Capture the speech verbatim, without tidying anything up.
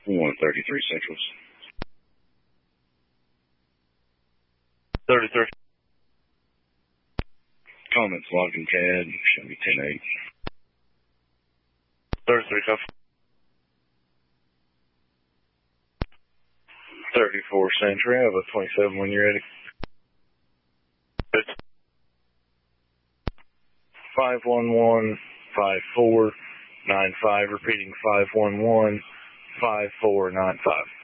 one thirty-three Centrals. thirty-three. Comments logged in C A D, show me ten eight. thirty-three, copy. thirty-four Century, I have a twenty-seven when you're ready. five one one, five four nine five, repeating five one one, five four nine five.